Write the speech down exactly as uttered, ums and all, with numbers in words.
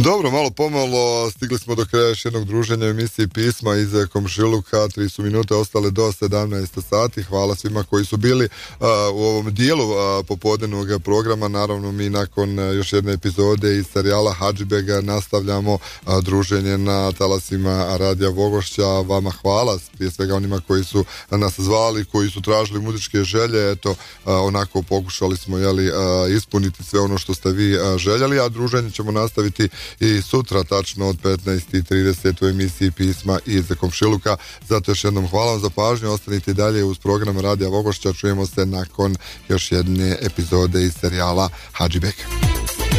Dobro, malo pomalo stigli smo do kraja još jednog druženja u emisiji Pisma iz komšiluka. Tri su minute ostale do sedamnaest sati. Hvala svima koji su bili uh, u ovom dijelu uh, popodnevnog programa. Naravno, mi nakon uh, još jedne epizode iz serijala Hadžibega nastavljamo uh, druženje na talasima Radija Vogošća. Vama hvala, prije svega onima koji su nas zvali, koji su tražili muzičke želje. Eto, uh, onako pokušali smo jeli, uh, ispuniti sve ono što ste vi uh, željeli, a druženje ćemo nastaviti i sutra tačno od petnaest i trideset u emisiji Pisma iz komšiluka. Zato još jednom hvala vam za pažnju, ostanite dalje uz program Radija Vogošća, čujemo se nakon još jedne epizode iz serijala Hadžibek.